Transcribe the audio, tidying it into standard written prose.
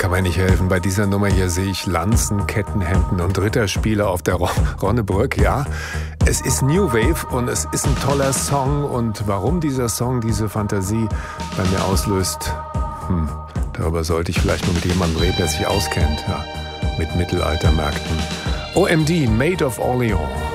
kann man nicht helfen. Bei dieser Nummer hier sehe ich Lanzen, Kettenhemden und Ritterspiele auf der Ronnebrück. Ja, es ist New Wave und es ist ein toller Song. Und warum dieser Song diese Fantasie bei mir auslöst, darüber sollte ich vielleicht nur mit jemandem reden, der sich auskennt, ja, mit Mittelaltermärkten. OMD, Maid of Orleans.